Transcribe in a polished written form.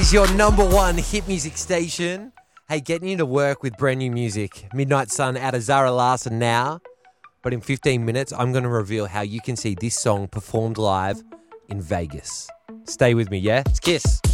It's your number one hit music station. Hey, getting you to work with brand new music. Midnight Sun out of Zara Larsson now. But in 15 minutes, I'm going to reveal how you can see this song performed live in Vegas. Stay with me, yeah? It's Kiss.